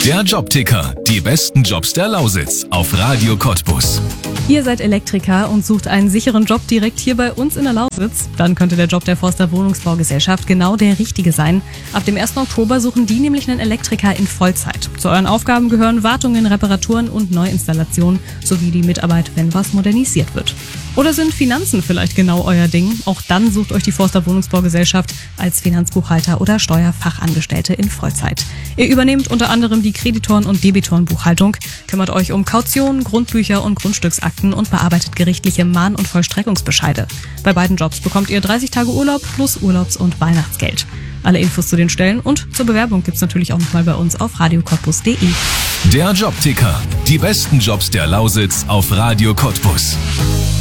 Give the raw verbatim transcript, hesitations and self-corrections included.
Der Jobticker, die besten Jobs der Lausitz auf Radio Cottbus. Ihr seid Elektriker und sucht einen sicheren Job direkt hier bei uns in der Lausitz? Dann könnte der Job der Forster Wohnungsbaugesellschaft genau der richtige sein. Ab dem ersten Oktober suchen die nämlich einen Elektriker in Vollzeit. Zu euren Aufgaben gehören Wartungen, Reparaturen und Neuinstallationen sowie die Mitarbeit, wenn was modernisiert wird. Oder sind Finanzen vielleicht genau euer Ding? Auch dann sucht euch die Forster Wohnungsbaugesellschaft als Finanzbuchhalter oder Steuerfachangestellte in Vollzeit. Ihr übernehmt unter anderem die Kreditoren- und Debitorenbuchhaltung, kümmert euch um Kautionen, Grundbücher und Grundstücksakten und bearbeitet gerichtliche Mahn- und Vollstreckungsbescheide. Bei beiden Jobs bekommt ihr dreißig Tage Urlaub plus Urlaubs- und Weihnachtsgeld. Alle Infos zu den Stellen und zur Bewerbung gibt's natürlich auch nochmal bei uns auf radio cottbus punkt de. Der Jobticker, die besten Jobs der Lausitz auf Radio Cottbus.